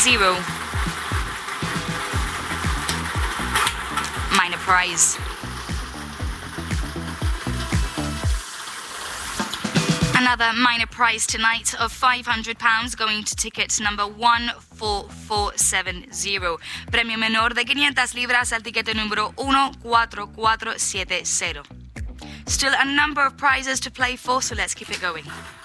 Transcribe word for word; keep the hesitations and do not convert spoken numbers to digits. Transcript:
zero. Minor prize. Another minor prize tonight of five hundred pounds going to ticket number one four four seven zero. Premio menor de quinientas libras al tiquete número one four four seven zero. Still a number of prizes to play for, so let's keep it going.